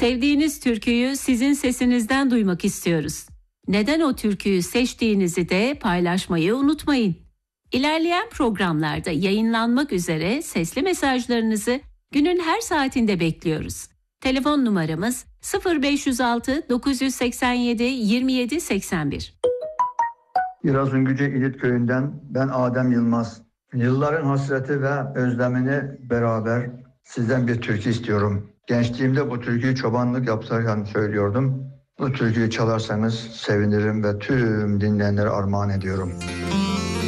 Sevdiğiniz türküyü sizin sesinizden duymak istiyoruz. Neden o türküyü seçtiğinizi de paylaşmayı unutmayın. İlerleyen programlarda yayınlanmak üzere sesli mesajlarınızı günün her saatinde bekliyoruz. Telefon numaramız 0506 987 27 81. İrazungüce İlit Köyü'nden ben Adem Yılmaz. Yılların hasreti ve özlemini beraber sizden bir türkü istiyorum. Gençliğimde bu türküyü çobanlık yaparken söylüyordum. Bu türküyü çalarsanız sevinirim ve tüm dinleyenlere armağan ediyorum.